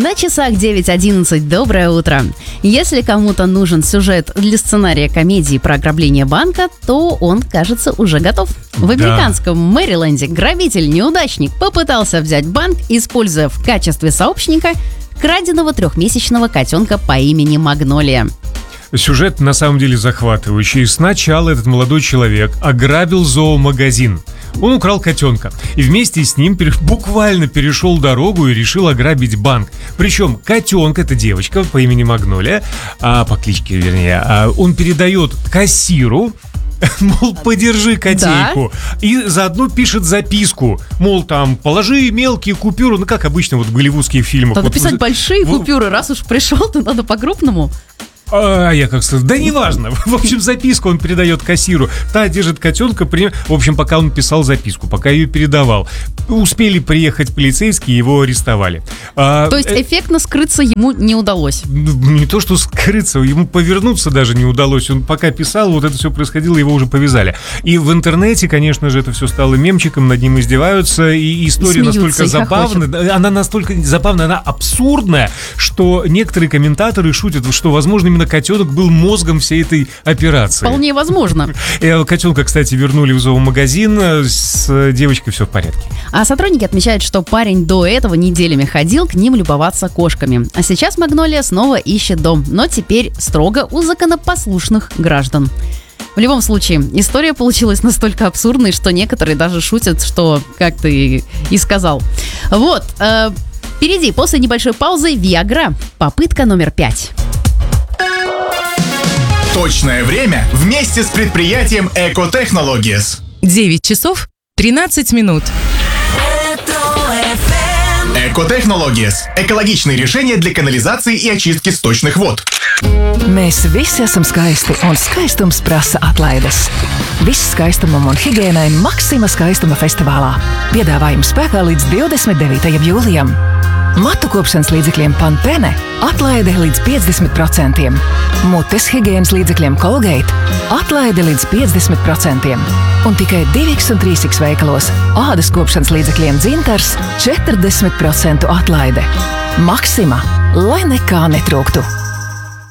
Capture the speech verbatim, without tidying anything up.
На часах девять одиннадцать. Доброе утро. Если кому-то нужен сюжет для сценария комедии про ограбление банка, то он, кажется, уже готов. В американском Мэриленде грабитель-неудачник попытался взять банк, используя в качестве сообщника краденого трехмесячного котенка по имени Магнолия. Сюжет на самом деле захватывающий. Сначала этот молодой человек ограбил зоомагазин. Он украл котенка и вместе с ним пере... буквально перешел дорогу и решил ограбить банк. Причем котенок, это девочка по имени Магнолия, а, по кличке, вернее, а, он передает кассиру, мол, подержи котейку. Да? И заодно пишет записку. Мол, там, положи мелкие купюры. Ну, как обычно вот в голливудских фильмах. Надо вот, писать вот, большие вот, купюры. Раз уж пришел, то надо по-крупному. А, я как сказал, да неважно. В общем, записку он передает кассиру. Та держит котенка. При... В общем, пока он писал записку, пока ее передавал, успели приехать полицейские, его арестовали. А, то есть эффектно скрыться ему не удалось? Не то, что скрыться, ему повернуться даже не удалось. Он пока писал, вот это все происходило, его уже повязали. И в интернете, конечно же, это все стало мемчиком, над ним издеваются. И история и настолько забавная, она настолько забавная, она абсурдная, что некоторые комментаторы шутят, что, возможно, именно котенок был мозгом всей этой операции. Вполне возможно. Котенка, кстати, вернули в зоомагазин. С девочкой все в порядке. А сотрудники отмечают, что парень до этого неделями ходил к ним любоваться кошками. А сейчас Магнолия снова ищет дом, но теперь строго у законопослушных граждан. В любом случае, история получилась настолько абсурдной, что некоторые даже шутят, что, как ты и сказал. Вот, э, впереди, после небольшой паузы, Виагра. Попытка номер пять. Точное время вместе с предприятием Eco Technologies. девять часов тринадцать минут. Eco Technologies – экологичные решения для канализации и очистки сточных вод. Mēs visi esam skaisti, un skaistums prasa atlaides. Viss skaistumam un higiēnai Maxima skaistuma festivālā. Piedāvājums spēkā līdz divdesmit devītajam jūlijam. Matu kopšanas līdzekļiem Pantene atlaide līdz piecdesmit procentiem. Mutes higiēnas līdzekļiem Colgate atlaide līdz piecdesmit procentiem. Un tikai divi un trīs veikalos ādas kopšanas līdzekļiem Dzintars četrdesmit procentu atlaide. Maxima, lai nekā netrūktu.